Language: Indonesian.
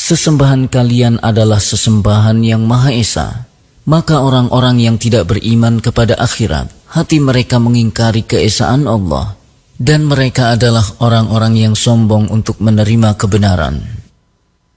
sesembahan kalian adalah sesembahan yang Maha Esa. Maka orang-orang yang tidak beriman kepada akhirat, hati mereka mengingkari keesaan Allah, dan mereka adalah orang-orang yang sombong untuk menerima kebenaran.